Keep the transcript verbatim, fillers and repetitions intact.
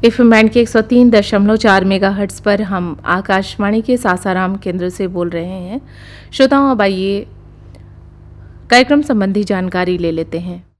FM band के एक सौ तीन दशमलव चार मेगाहर्ट्ज़ पर हम आकाशवाणी के सासाराम केंद्र से बोल रहे हैं। श्रोताओं, अब आइए कार्यक्रम संबंधी जानकारी ले लेते हैं।